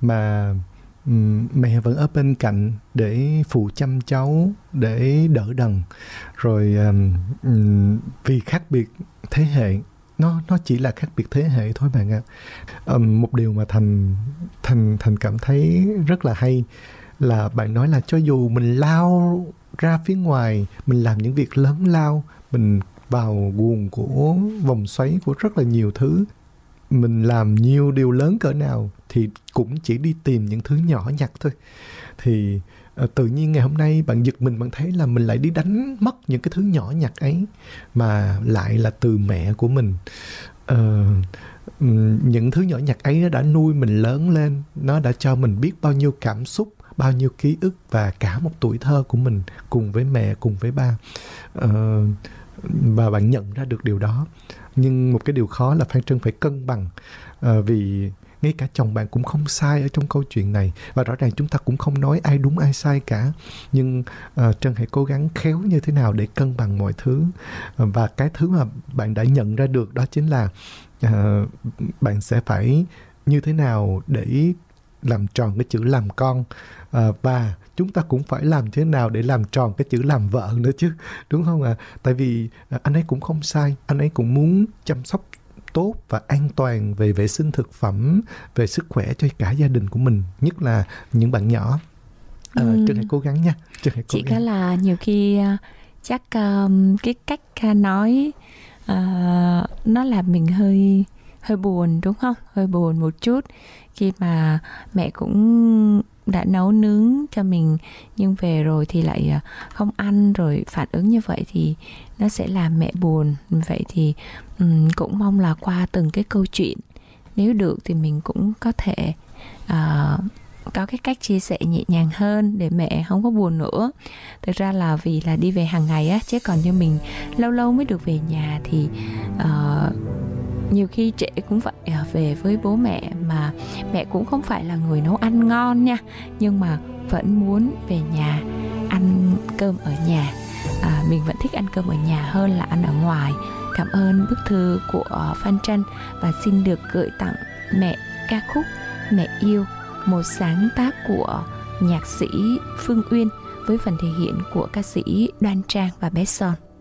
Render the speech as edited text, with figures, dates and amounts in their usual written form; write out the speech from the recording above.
mà mẹ vẫn ở bên cạnh để phụ chăm cháu, để đỡ đần. Rồi vì khác biệt thế hệ, nó chỉ là khác biệt thế hệ thôi bạn ạ. Một điều mà Thành cảm thấy rất là hay là bạn nói là cho dù mình lao ra phía ngoài, mình làm những việc lớn lao, mình vào guồng của vòng xoáy của rất là nhiều thứ, mình làm nhiều điều lớn cỡ nào thì cũng chỉ đi tìm những thứ nhỏ nhặt thôi. Thì tự nhiên ngày hôm nay bạn giật mình, bạn thấy là mình lại đi đánh mất những cái thứ nhỏ nhặt ấy, mà lại là từ mẹ của mình. Những thứ nhỏ nhặt ấy nó đã nuôi mình lớn lên, nó đã cho mình biết bao nhiêu cảm xúc, bao nhiêu ký ức và cả một tuổi thơ của mình cùng với mẹ, cùng với ba. Và bạn nhận ra được điều đó. Nhưng một cái điều khó là Phan Trân phải cân bằng, vì ngay cả chồng bạn cũng không sai ở trong câu chuyện này, và rõ ràng chúng ta cũng không nói ai đúng ai sai cả. Nhưng Trân hãy cố gắng khéo như thế nào để cân bằng mọi thứ. Và cái thứ mà bạn đã nhận ra được đó chính là bạn sẽ phải như thế nào để làm tròn cái chữ làm con, và chúng ta cũng phải làm thế nào để làm tròn cái chữ làm vợ nữa chứ, đúng không ạ? Tại vì anh ấy cũng không sai, anh ấy cũng muốn chăm sóc tốt và an toàn về vệ sinh thực phẩm, về sức khỏe cho cả gia đình của mình, nhất là những bạn nhỏ. Trân hãy cố gắng nha. Chỉ có là nhiều khi chắc cái cách nói nó làm mình hơi buồn, đúng không? Hơi buồn một chút khi mà mẹ cũng đã nấu nướng cho mình, nhưng về rồi thì lại không ăn, rồi phản ứng như vậy thì nó sẽ làm mẹ buồn. Vậy thì cũng mong là qua từng cái câu chuyện, nếu được thì mình cũng có thể có cái cách chia sẻ nhẹ nhàng hơn để mẹ không có buồn nữa. Thực ra là vì là đi về hàng ngày á, chứ còn như mình lâu lâu mới được về nhà thì nhiều khi trễ cũng phải về với bố mẹ, mà mẹ cũng không phải là người nấu ăn ngon nha, nhưng mà vẫn muốn về nhà ăn cơm ở nhà. Mình vẫn thích ăn cơm ở nhà hơn là ăn ở ngoài. Cảm ơn bức thư của Phan Trân và xin được gửi tặng mẹ ca khúc Mẹ Yêu, một sáng tác của nhạc sĩ Phương Uyên với phần thể hiện của ca sĩ Đoan Trang và bé Son.